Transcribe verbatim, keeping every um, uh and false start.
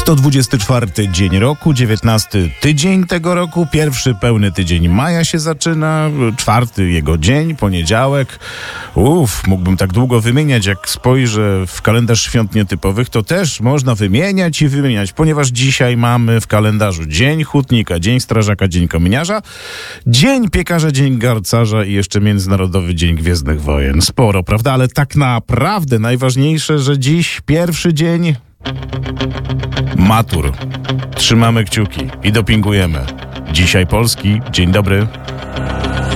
sto dwudziesty czwarty dzień roku, dziewiętnasty tydzień tego roku, pierwszy pełny tydzień maja się zaczyna, czwarty jego dzień, poniedziałek. Uff, mógłbym tak długo wymieniać, jak spojrzę w kalendarz świąt nietypowych, to też można wymieniać i wymieniać, ponieważ dzisiaj mamy w kalendarzu Dzień Hutnika, Dzień Strażaka, Dzień Kominiarza, Dzień Piekarza, Dzień Garcarza i jeszcze Międzynarodowy Dzień Gwiezdnych Wojen. Sporo, prawda? Ale tak naprawdę najważniejsze, że dziś pierwszy dzień matur. Trzymamy kciuki i dopingujemy. Dzisiaj Polski. Dzień dobry.